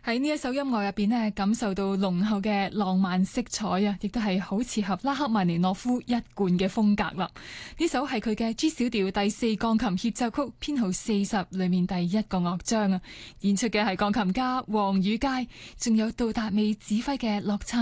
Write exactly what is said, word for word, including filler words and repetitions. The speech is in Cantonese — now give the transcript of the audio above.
喺呢一首音樂入邊呢，感受到濃厚嘅浪漫色彩啊，亦都係好切合拉赫曼尼諾夫一貫嘅風格啦。呢首係佢嘅 G 小調第四鋼琴協奏曲編號四十裏面第一個樂章啊，演出嘅係鋼琴家黃宇佳，仲有杜達美指揮嘅洛杉